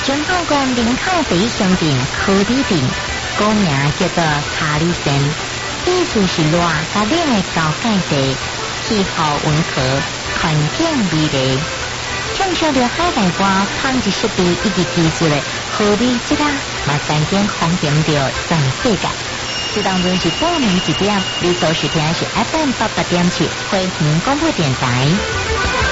中港县人口第一乡镇科里镇，古名叫做卡里县，意思是热甲冷的高海地，气候温和，环境美丽。畅销着海内外纺织设备以及技术的科里这个，嘛曾经风行着全世界。这当中是报名1点，你收视听是 FM 88.7惠民广播电台。